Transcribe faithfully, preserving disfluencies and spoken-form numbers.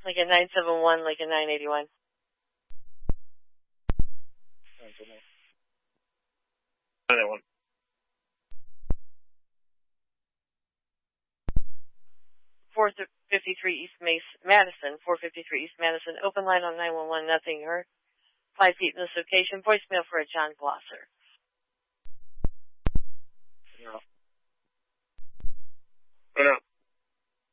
Like a nine seven one, like a nine eighty-one. Another one. four fifty-three East Mason, Madison, four fifty-three East Madison. Open line on nine one one, nothing heard. Five feet in this location. Voicemail for a John Glosser. No. No.